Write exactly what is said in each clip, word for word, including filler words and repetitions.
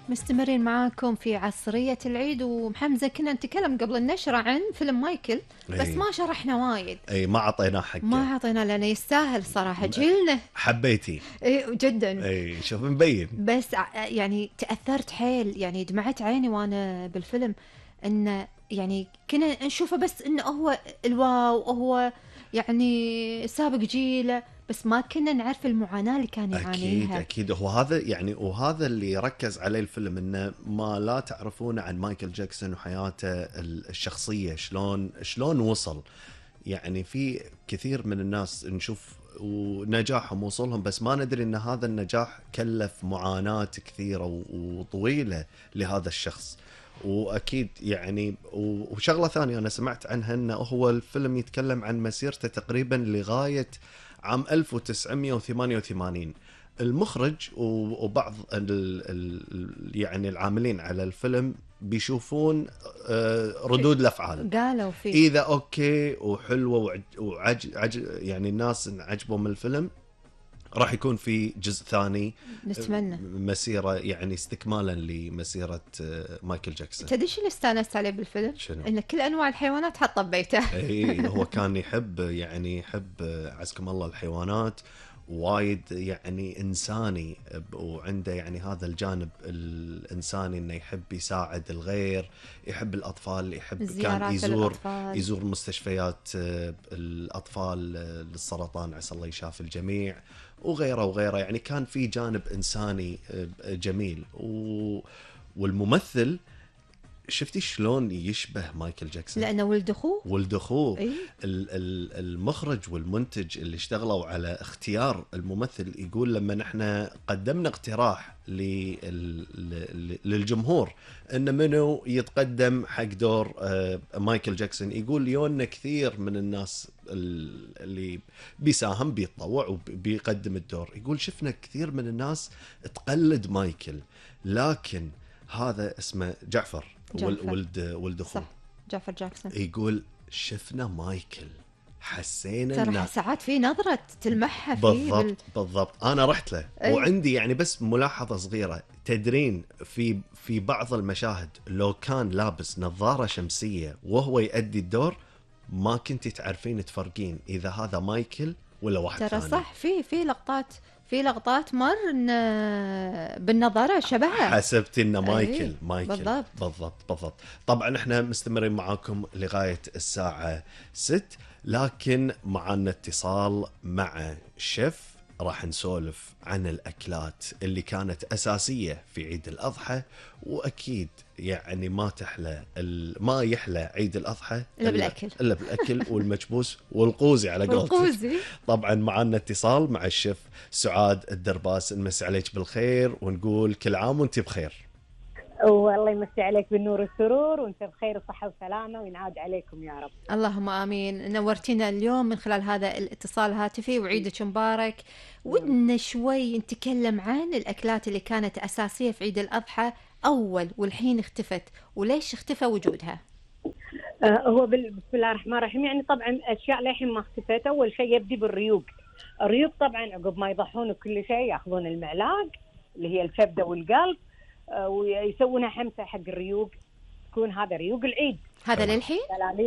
مستمرين معاكم في عصرية العيد، ومحمزة كنا نتكلم قبل النشرة عن فيلم مايكل بس أي. ما شرحنا وايد، اي ما عطيناه حقه، ما عطينا لأنه يستاهل صراحة جيلنا. حبيتي؟ اي جدا. اي شوف مبين. بس ع- يعني تأثرت حيل، يعني دمعت عيني وانا بالفيلم، انه يعني كنا نشوفه بس انه هو الواو، هو يعني سابق جيله، بس ما كنا نعرف المعاناة اللي كان اكيد يعانيها. اكيد هو هذا يعني، وهذا اللي ركز عليه الفيلم، انه ما لا تعرفون عن مايكل جاكسون وحياته الشخصيه، شلون شلون وصل. يعني في كثير من الناس نشوف ونجاحهم وصولهم، بس ما ندري ان هذا النجاح كلف معاناة كثيرة وطويلة لهذا الشخص. واكيد يعني، وشغلة ثانية انا سمعت عنها، انه هو الفيلم يتكلم عن مسيرته تقريبا لغاية عام ألف وتسعمية وثمانية وثمانين. المخرج وبعض ال ال يعني العاملين على الفيلم بيشوفون آه، ردود الافعال، قالوا فيه اذا اوكي وحلوه وعج عج يعني الناس عجبوا من الفيلم، راح يكون في جزء ثاني، نتمنى. مسيره يعني استكمالا لمسيره مايكل جاكسون. تدري شو اللي استانست عليه بالفيلم؟ شنو؟ ان كل انواع الحيوانات حطه ببيته. اي هو كان يحب، يعني يحب عزكم الله الحيوانات وايد، يعني انساني، وعنده يعني هذا الجانب الانساني، انه يحب يساعد الغير، يحب الاطفال، يحب كان يزور للأطفال. يزور مستشفيات الاطفال للسرطان، عسى الله يشافي الجميع، وغيره وغيره. يعني كان في جانب انساني جميل. و والممثل شفتي شلون يشبه مايكل جاكسون؟ لأنه ولد أخوه. ولد أخوه. إيه؟ المخرج والمنتج اللي اشتغلوا على اختيار الممثل يقول لما نحن قدمنا اقتراح للجمهور ان منو يتقدم حق دور مايكل جاكسون، يقول يونا كثير من الناس اللي بيساهم بيتطوع وبيقدم الدور، يقول شفنا كثير من الناس تقلد مايكل، لكن هذا اسمه جعفر، جعفر. ولد ولد اخوه، صح، جعفر جاكسون. يقول شفنا مايكل، حسينا ترى انه ساعات في نظرة تلمحها فيه بالضبط بال... بالضبط. انا رحت له. أي. وعندي يعني بس ملاحظه صغيره، تدرين في في بعض المشاهد لو كان لابس نظاره شمسيه وهو يؤدي الدور، ما كنتي تعرفين تفرقين اذا هذا مايكل ولا واحد ترى ثاني. صح، في في لقطات في لقطات مر ان بالنظرة شبهها. حسبت انه مايكل. أي. مايكل بالضبط. بالضبط بالضبط. طبعا احنا مستمرين معاكم لغايه الساعه ستة، لكن معنا اتصال مع شيف، راح نسولف عن الأكلات اللي كانت أساسية في عيد الأضحى. وأكيد يعني ما تحلى ما يحلى عيد الأضحى إلا بالأكل، إلا بالأكل والمكبوس والقوزي على قولتك. والقوزي. طبعا معنا اتصال مع الشيف سعاد الدرباس، نمسي عليك بالخير ونقول كل عام وانت بخير. والله يمسي عليك بالنور والسرور، وانت بخير وصحة وسلامة، وينعاد عليكم يا رب. اللهم آمين. نورتينا اليوم من خلال هذا الاتصال الهاتفي، وعيدك مبارك. ودنا شوي نتكلم عن الأكلات اللي كانت أساسية في عيد الأضحى أول والحين اختفت، وليش اختفى وجودها؟ آه هو بسم الله الرحمن الرحيم. يعني طبعا أشياء للحين ما اختفت. أول شيء يبدي بالريوق. الريوق طبعا عقب ما يضحون كل شيء يأخذون المعلاق اللي هي الكبدة والقلب، آه ويسوونها حمسة حق الريوق، تكون هذا ريوق العيد. هذا للحين؟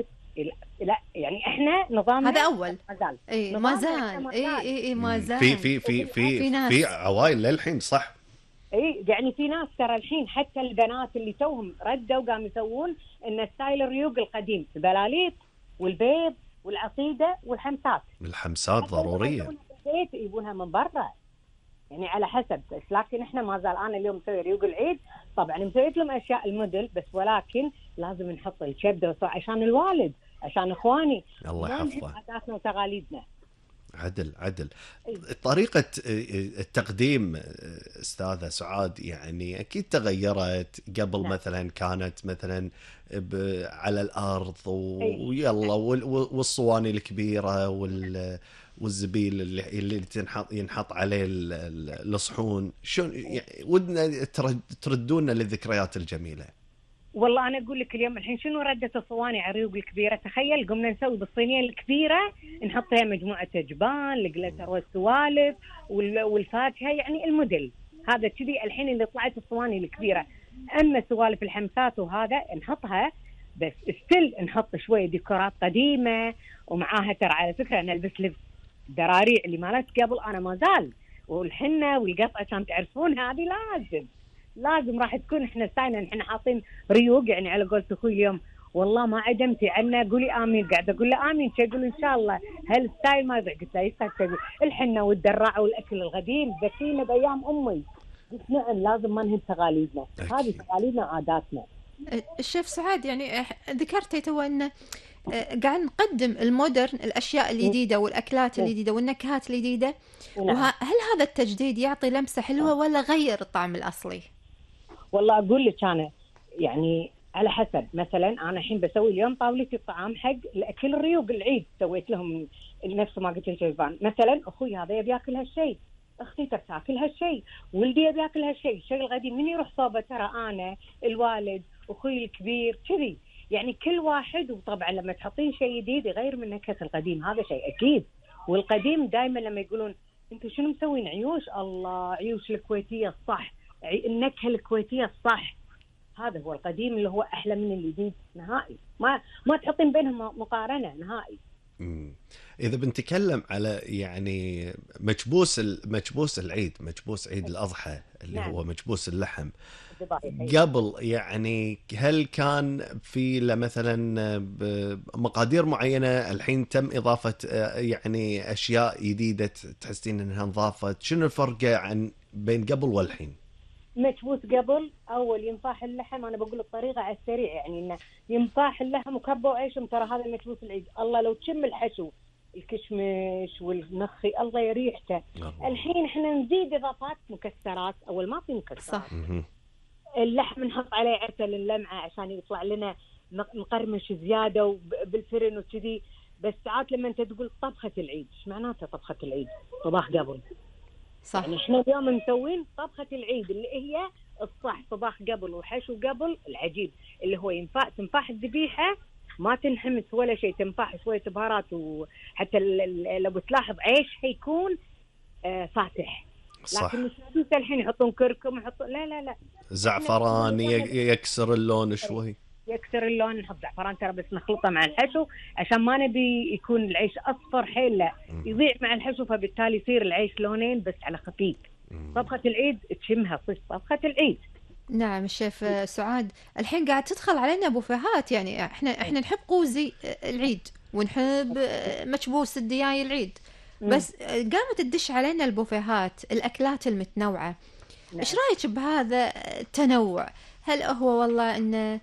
لا يعني احنا نظامنا هذا اول ما زال. اي ما زال اي اي اي ما زال. في في في في في ناس في عوائل للحين صح. اي يعني في ناس ترى الحين حتى البنات اللي توهم ردوا قاموا يسوون ان ستايل الريوق القديم، البلاليط والبيض والعصيده والحمسات. الحمسات ضروريه. البيت يبونها من برا يعني على حسب، لكن احنا ما زال. انا اليوم مسوي ريوق العيد، طبعا مسويت لهم اشياء الموديل بس، ولكن لازم نحط الكبده عشان الوالد، عشان اخواني، الله يحفظه، عاداتنا وتقاليدنا. عدل عدل. طريقة التقديم أستاذة سعاد يعني أكيد تغيرت. قبل نعم. مثلا كانت مثلا على الأرض ويلا، والصواني الكبيرة والزبيل اللي اللي تنحط ينحط عليه الصحون. شلون يعني ودنا تردونا للذكريات الجميلة؟ والله أنا أقول لك اليوم الحين شنو ردة الصواني على الريوق الكبيرة. تخيل قمنا نسوي بالصينية الكبيرة نحط فيها مجموعة أجبان، الجلتر والسوالف والفاكهة، يعني الموديل هذا كذي الحين اللي طلعت الصواني الكبيره. اما سوالف الحمسات وهذا نحطها بس ستيل نحط شويه ديكورات قديمه، ومعاها ترى على فكره نلبس لبس دراريع اللي مالت قبل انا ما زال، والحنه والقطعه عشان تعرفون هذه لازم لازم راح تكون احنا ستايلنا احنا حاطين ريوق. يعني على قولت اخوي اليوم والله ما عدمتي عنا قولي امين، قاعده اقول له امين تقول ان شاء الله هالستايل ما يضيع. قلت له يستاهل الحنه والدراعه والاكل القديم ذكينا بايام امي. قلت نعم لازم ما نهب تقاليدنا، هذه تقاليدنا عاداتنا. الشيف سعاد يعني ذكرتي تو انه قاعد نقدم المودرن الاشياء الجديده والاكلات الجديده والنكهات الجديده، وهل هذا التجديد يعطي لمسه حلوه ولا غير الطعم الاصلي؟ والله اقول لك انا يعني على حسب. مثلا انا الحين بسوي اليوم طاوله الطعام حق الاكل الريوق العيد، سويت لهم نفس ما قلت لك. مثلا اخوي هذا يبي ياكل هالشيء، اختي تبي تاكل هالشيء، ولدي يبي ياكل هالشيء. الشيء القديم من يروح صوبه؟ ترى انا الوالد اخوي الكبير كذي، يعني كل واحد. وطبعا لما تحطين شيء جديد يغير من نكهه القديم، هذا شيء اكيد. والقديم دائما لما يقولون انتم شنو مسوين عيوش، الله عيوش الكويتيه الصح، النكهه الكويتيه الصح، هذا هو القديم اللي هو احلى من الجديد نهائي. ما ما تحطين بينهم مقارنه نهائي. امم اذا بنتكلم على يعني مكبوس مكبوس العيد، مكبوس عيد الاضحى اللي نعم. هو مكبوس اللحم قبل، يعني هل كان في مثلا مقادير معينه الحين تم اضافه يعني اشياء جديده تحسين انها انضافت؟ شنو الفرق عن بين قبل والحين؟ مكبوس قبل اول ينفاح اللحم، انا بقول الطريقه على السريع، يعني انه ينفاح اللحم وكبوا عيشهم. ترى هذا مكبوس العيد الله لو تشم الحشو الكشمش والنخي الله يريحته. الحين احنا نزيد اضافات مكسرات، اول ما في مكسرات صح. اللحم نحط عليه عسل اللمعه عشان يطلع لنا مقرمش زياده وبالفرن وكذي. بس ساعات لما انت تقول طبخه العيد، ايش معناته طبخه العيد؟ طباخ قبل صح. يعني احنا اليوم مسوين طبخة العيد اللي هي الصح، طباخ قبل وحشو قبل العجيب، اللي هو ينفع تنفاح الذبيحة ما تنحمس ولا شيء، تنفاح شوية بهارات. وحتى لو تلاحظ عيش حيكون آه فاتح. صح. لكن مش الحين يحطون كركم يحطون لا لا لا زعفران يكسر اللون شوي، يكسر اللون. نحط زعفران ترى بس نخلطه مع الحشو عشان ما نبي يكون العيش اصفر حيل، لا يضيع مع الحشو، فبالتالي يصير العيش لونين بس على خفيف. طبخة العيد تشمها صح طبخة العيد. نعم الشيف سعاد، الحين قاعد تدخل علينا بوفيهات، يعني احنا احنا نحب قوزي العيد ونحب مكبوس الدياي العيد، بس قامت تدش علينا البوفيهات الاكلات المتنوعة. ايش رايك بهذا التنوع؟ هل هو والله انه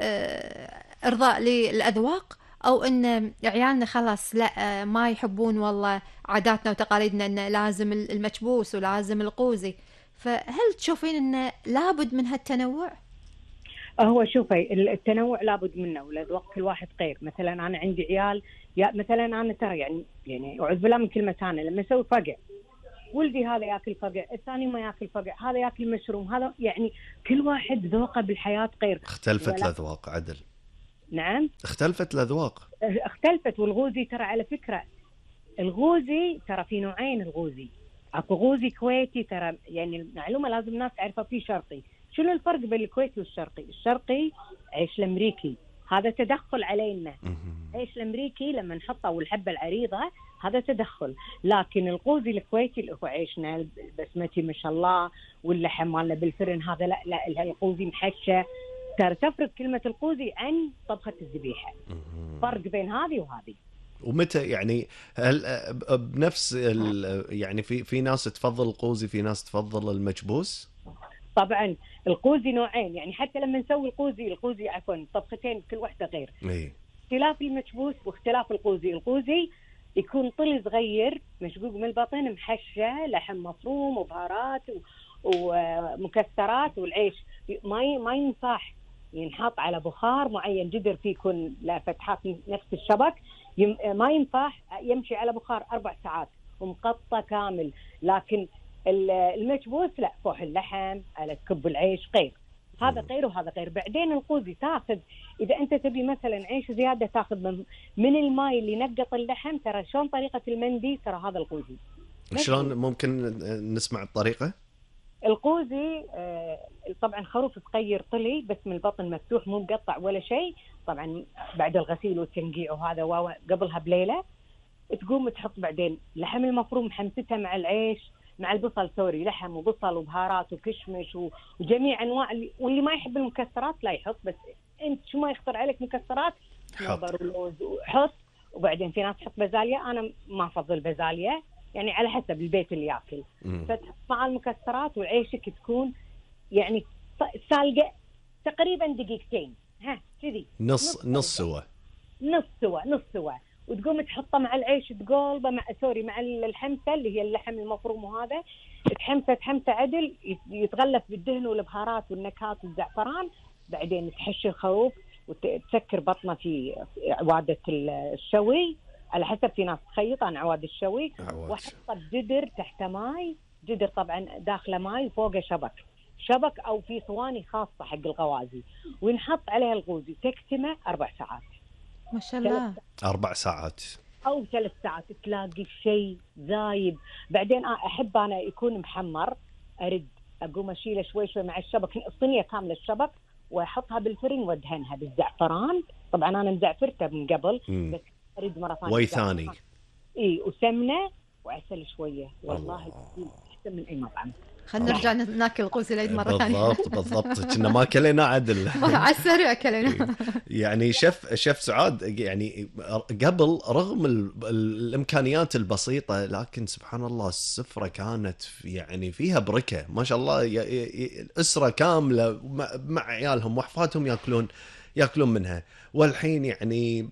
ارضاء للاذواق، او ان عيالنا خلاص لا ما يحبون والله عاداتنا وتقاليدنا انه لازم المكبوس ولازم القوزي؟ فهل تشوفين انه لابد من هالتنوع؟ هو شوفي التنوع لابد منه، والاذواق كل واحد غير. مثلا انا عندي عيال، يا مثلا انا ترى يعني يعني اعوذ بالله من كلمه انا لما اسوي فقع ولدي هذا ياكل فقع، الثاني ما ياكل فقع، هذا ياكل مشروم، هذا يعني كل واحد ذوقه بالحياه غير. اختلفت الاذواق عدل. نعم اختلفت الاذواق، اختلفت. والغوزي ترى على فكره الغوزي ترى في نوعين. الغوزي اكو غوزي كويتي، ترى يعني المعلومه لازم الناس تعرفها، في شرقي. شنو الفرق بين الكويتي والشرقي؟ الشرقي عيش الامريكي، هذا تدخل علينا. عيش الامريكي لما نحطه والحبه العريضه هذا تدخل. لكن الغوزي الكويتي اللي هو عيشنا البسمتي ما شاء الله واللحم مالنا بالفرن، هذا لا لا الغوزي محشى. ترى تفرق كلمه الغوزي عن طبخه الذبيحه، فرق بين هذه وهذه. ومتى يعني هل بنفس يعني في في ناس تفضل القوزي، في ناس تفضل المكبوس؟ طبعا القوزي نوعين، يعني حتى لما نسوي القوزي القوزي عفوا طبختين كل واحدة غير. اي اختلاف المكبوس واختلاف القوزي. القوزي يكون طلي صغير مشقوق من البطن محشى لحم مفروم وبهارات ومكسرات، والعيش ما ما ينفاح، ينحط على بخار معين جدر فيه يكون له فتحات نفس الشبك، ما ينفاح يمشي على بخار أربع ساعات ومقطع كامل. لكن المكبوس لا، فوح اللحم على كب العيش غير، هذا غير وهذا غير. بعدين القوزي تاخذ إذا أنت تبي مثلا عيش زيادة تاخذ من, من الماء اللي نقط اللحم. ترى شلون طريقة المندي؟ ترى هذا القوزي. شلون ممكن نسمع الطريقة؟ القوزي آه طبعا خروف صغير طلي بس من البطن مفتوح مو مقطع ولا شيء، طبعا بعد الغسيل والتنقيع وهذا واو قبلها بليله. تقوم تحط بعدين لحم المفروم محمستها مع العيش مع البصل، سوري لحم وبصل وبهارات وكشمش وجميع انواع، واللي ما يحب المكسرات لا يحط، بس انت شو ما يخطر عليك مكسرات نبر ولوز وحط. وبعدين في ناس تحط بازاليا، انا ما افضل بازاليا يعني على حسب البيت اللي ياكل. فتحط مع المكسرات وعيشك تكون يعني سالقه تقريبا دقيقتين، ها كذي نص نص سوا نص سوا نص سوا وتقوم تحطه مع العيش تقلبه مع سوري مع الحمسه اللي هي اللحم المفروم، وهذا تحمسه تحمسه عدل يتغلف بالدهن والبهارات والنكهات والزعفران. بعدين تحشي الخروف وتسكر بطنه في عواده الشوي على حسب، في ناس تخيط عن عواد الشوي، وحطه بجدر تحت ماي، جدر طبعا داخله ماي وفوقه شبك شبك او في صواني خاصه حق الغوازي، ونحط عليها الغوزي تكتمه اربع ساعات. ما شاء الله أربع ساعات أو ثلاث ساعات تلاقي شيء زايد. بعدين أحب أنا يكون محمر، أرد أقوم أشيله شوي شوي مع الشبك، الصينية كاملة الشبك، وأحطها بالفرن وأدهنها بالزعفران. طبعا أنا مزعفرته من قبل مم. بس أرد مرة ثانية وي ثاني إيه وسمنة وعسل شوية، والله أحسن من أي مطعم. خلينا نرجع ناكل قوس العيد مرة ثانية. بالضبط بالضبط كنا ما كلينا عدل على السريع كلينا. يعني شيف شيف سعاد يعني قبل رغم ال... الامكانيات البسيطه، لكن سبحان الله السفره كانت يعني فيها بركه ما شاء الله. ي... ي... الاسره كامله مع... مع عيالهم واحفادهم ياكلون ياكلون منها. والحين يعني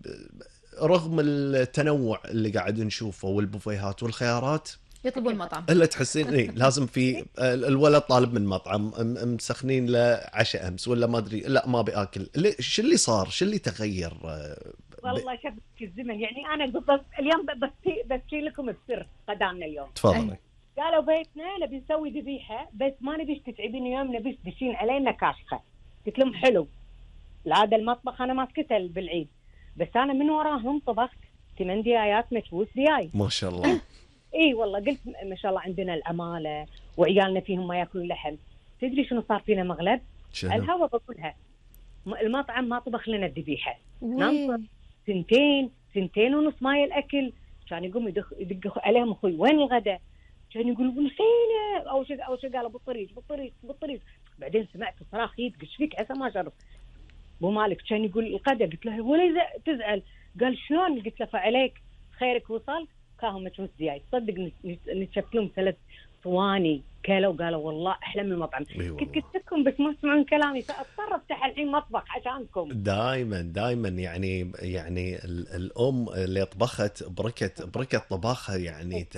رغم التنوع اللي قاعد نشوفه والبوفيهات والخيارات يطلبون المطعم الا تحسين ايه لازم في الولد طالب من مطعم مسخنين له عشاء امس ولا ما ادري، لا ما بياكل. شو اللي صار؟ شو اللي تغير؟ والله شبك الزمن يعني. انا بس اليوم بس بس لكم بسر قدامنا اليوم. تفضلي. قالوا بيتنا نبي نسوي ذبيحه بس ما نبيش تتعبين اليوم، نبيش تدشين علينا كاشخه. قلت لهم حلو، العاده المطبخ انا ماسكته بالعيد، بس انا من وراهم طبخت ثمان ديايات مشووس دياي ما شاء الله. اي والله قلت ما شاء الله عندنا العماله وعيالنا فيهم ما ياكلون لحم. تدري شنو صار فينا مغلب؟ الهوا بقولها المطعم ما طبخ لنا الذبيحه، ننطر سنتين سنتين ونص ماي الاكل. كان يقوم يدق يدق عليهم اخوي وين الغداء؟ كان يقول نسينا او شيء او شيء. قالوا بالطريق بالطريق بالطريق. بعدين سمعت صراخ يد ايش فيك عسى ما شرف ابو مالك. كان يقول الغداء. قلت له ولا تزعل. قال شلون؟ قلت له فعليك خيرك وصل. كاهم متوس دياي تصدق نشفت لهم ثلاث صواني كلوا. قالوا والله احلى من المطعم. كنت قلت لكم بس ما تسمعون كلامي، فاضطر افتح الحين مطبخ عشانكم. دائما دائما يعني يعني الام اللي طبخت بركه بركه طباخها يعني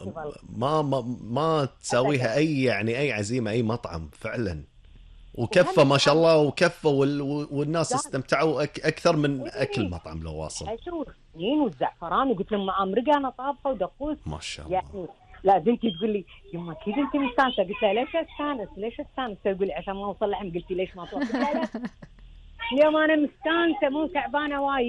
ما ما ما تساويها اي يعني اي عزيمه اي مطعم فعلا. وكفه ما شاء الله وكفه والناس استمتعوا اكثر من اكل مطعم لو واصل. والزعفران وقلت لهم معاه مرقه انا طابخه ودقوس ما شاء الله يعني. لا بنتي تقول لي يما كذا انت مستانسه. قلت لها ليش استانس ليش استانس؟ تقول لي عشان ما اوصل لحم. قلت ليش ما توصل؟ لا لا اليوم انا مستانسه مو تعبانه وايد.